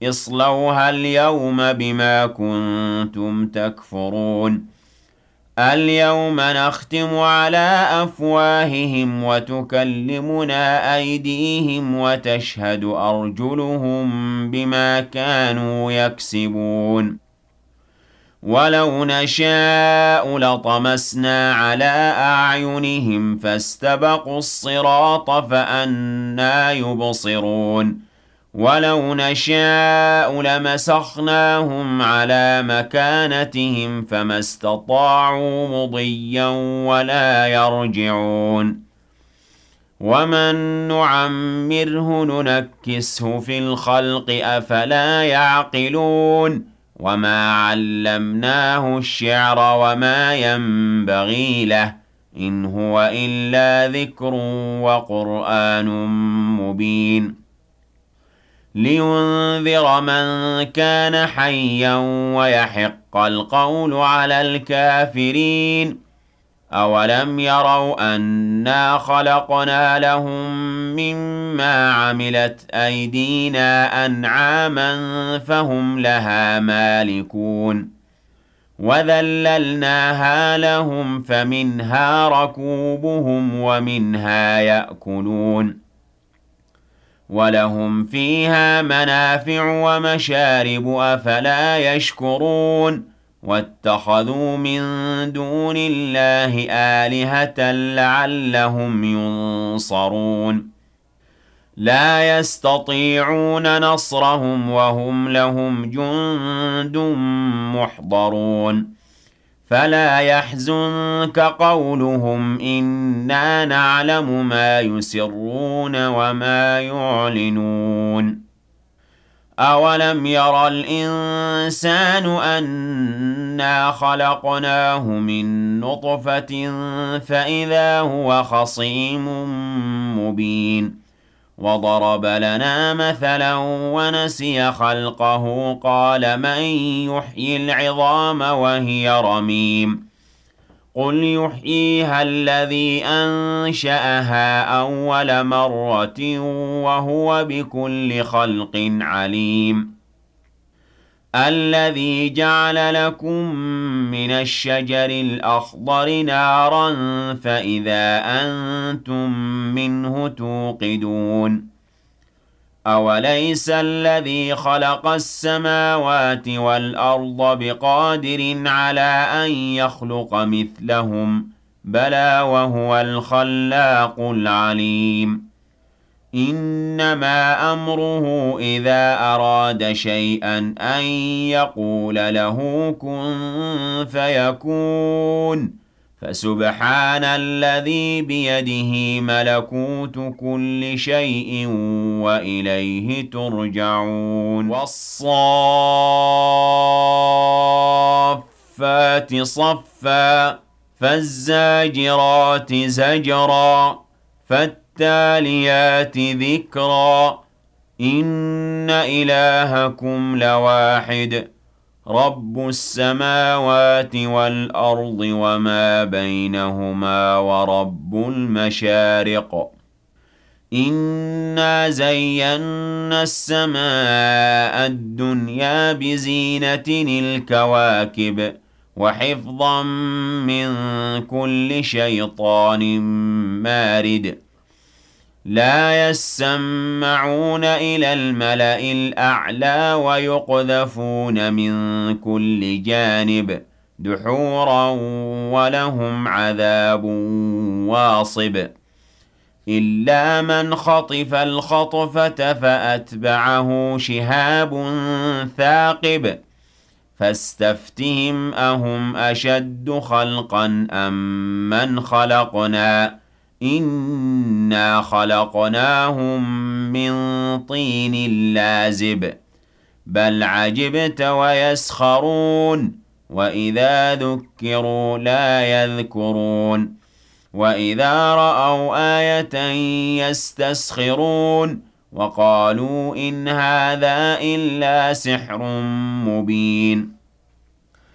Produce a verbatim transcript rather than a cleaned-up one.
اصْلَوْهَا الْيَوْمَ بِمَا كُنتُمْ تَكْفُرُونَ الْيَوْمَ نَخْتِمُ عَلَىٰ أَفْوَاهِهِمْ وَتُكَلِّمُنَا أَيْدِيهِمْ وَتَشْهَدُ أَرْجُلُهُم بِمَا كَانُوا يَكْسِبُونَ وَلَوْ نَشَاءُ لَطَمَسْنَا عَلَىٰ أَعْيُنِهِمْ فَاسْتَبَقُوا الصِّرَاطَ فَأَنَّىٰ يُبْصِرُونَ وَلَوْ نَشَاءُ لَمَسَخْنَاهُمْ عَلَىٰ مَكَانَتِهِمْ فَمَا اسْتَطَاعُوا مُضِيًّا وَلَا يَرْجِعُونَ وَمَن نُّعَمِّرْهُ نُنَكِّسْهُ فِي الْخَلْقِ ۖ أَفَلَا يَعْقِلُونَ وَمَا عَلَّمْنَاهُ الشِّعْرَ وَمَا يَنبَغِي لَهُ إِنْ هُوَ إِلَّا ذِكْرٌ وَقُرْآنٌ مُّبِينٌ لِيُنذِرَ مَن كَانَ حَيًّا وَيَحِقَّ الْقَوْلُ عَلَى الْكَافِرِينَ أَوَلَمْ يَرَوْا أَنَّا خَلَقْنَا لَهُم مِّمَّا عَمِلَتْ أَيْدِينَا أَنْعَامًا فَهُمْ لَهَا مَالِكُونَ وَذَلَّلْنَاهَا لَهُمْ فَمِنْهَا رَكُوبُهُمْ وَمِنْهَا يَأْكُلُونَ وَلَهُمْ فِيهَا مَنَافِعُ وَمَشَارِبُ أَفَلَا يَشْكُرُونَ وَاتَّخَذُوا مِن دُونِ اللَّهِ آلِهَةً لَّعَلَّهُمْ يُنصَرُونَ لَا يَسْتَطِيعُونَ نَصْرَهُمْ وَهُمْ لَهُمْ جُندٌ مُّحْضَرُونَ فَلَا يَحْزُنكَ قَوْلُهُمْ إِنَّا نَعْلَمُ مَا يُسِرُّونَ وَمَا يُعْلِنُونَ أَوَلَمْ يَرَ الْإِنسَانُ أَنَّا خَلَقْنَاهُ مِن نُّطْفَةٍ فَإِذَا هُوَ خَصِيمٌ مُّبِينٌ وَضَرَبَ لَنَا مَثَلًا وَنَسِيَ خَلْقَهُ قَالَ مَن يُحْيِي الْعِظَامَ وَهِيَ رَمِيمٌ قُلْ يُحْيِيهَا الَّذِي أَنشَأَهَا أَوَّلَ مَرَّةٍ وَهُوَ بِكُلِّ خَلْقٍ عَلِيمٌ الَّذِي جَعَلَ لَكُم مِّنَ الشَّجَرِ الْأَخْضَرِ نَارًا فَإِذَا أَنتُم مِّنْهُ تُوقِدُونَ أَوَلَيْسَ الَّذِي خَلَقَ السَّمَاوَاتِ وَالْأَرْضَ بِقَادِرٍ عَلَىٰ أَن يَخْلُقَ مِثْلَهُم بَلَىٰ وَهُوَ الْخَلَّاقُ الْعَلِيمُ إِنَّمَا أَمْرُهُ إِذَا أَرَادَ شَيْئًا أَن يَقُولَ لَهُ كُن فَيَكُونُ فَسُبْحَانَ الَّذِي بِيَدِهِ مَلَكُوتُ كُلِّ شَيْءٍ وَإِلَيْهِ تُرْجَعُونَ وَالصَّافَّاتِ صَفًّا فَالزَّاجِرَاتِ زَجْرًا فَالتَّالِيَاتِ ذِكْرًا إِنَّ إِلَٰهَكُمْ لَوَاحِدٌ رَبُّ السَّمَاوَاتِ وَالْأَرْضِ وَمَا بَيْنَهُمَا وَرَبُّ الْمَشَارِقِ إِنَّا زَيَّنَّا السَّمَاءَ الدُّنْيَا بِزِينَةٍ الْكَوَاكِبِ وَحِفْظًا مِّن كُلِّ شَيْطَانٍ مَّارِدٍ لَا يَسَّمَّعُونَ إِلَى الْمَلَإِ الْأَعْلَىٰ وَيُقْذَفُونَ مِن كُلِّ جَانِبٍ دُحُورًا وَلَهُمْ عَذَابٌ وَاصِبٌ إِلَّا مَنْ خَطِفَ الْخَطْفَةَ فَأَتْبَعَهُ شِهَابٌ ثَاقِبٌ فَاسْتَفْتِهِمْ أَهُمْ أَشَدُّ خَلْقًا أَم مَّنْ خَلَقْنَا إِنَّا خَلَقْنَاهُم مِّن طِينٍ لَّازِبٍ بَلْ عَجِبْتَ وَيَسْخَرُونَ وَإِذَا ذُكِّرُوا لَا يَذْكُرُونَ وَإِذَا رَأَوْا آيَةً يَسْتَسْخِرُونَ وَقَالُوا إِنْ هَٰذَا إِلَّا سِحْرٌ مُّبِينٌ